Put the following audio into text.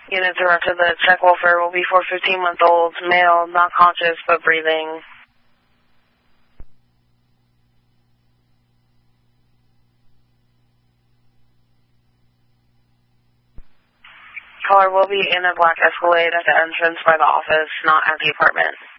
Unit director, the check welfare will be for 15-month-olds, male, not conscious but breathing. Caller will be in a black Escalade at the entrance by the office, not at the apartment.